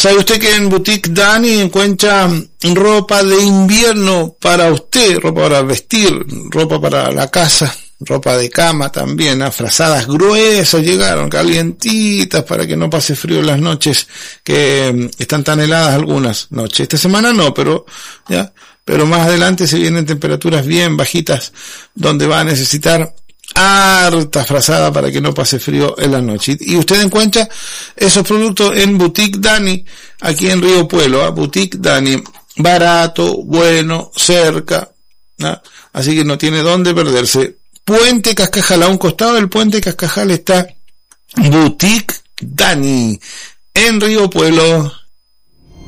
¿Sabe usted que en Boutique Dani encuentra ropa de invierno para usted, ropa para vestir, ropa para la casa, ropa de cama también, frazadas gruesas llegaron, calientitas para que no pase frío en las noches que están tan heladas algunas noches. Esta semana no, pero más adelante se vienen temperaturas bien bajitas donde va a necesitar harta frazada para que no pase frío en la noche. Y usted encuentra esos productos en Boutique Dani, aquí en Río Puelo, Boutique Dani, barato, bueno, cerca, ¿no? Así que no tiene dónde perderse. Puente Cascajal, a un costado del Puente Cascajal está Boutique Dani, en Río Puelo.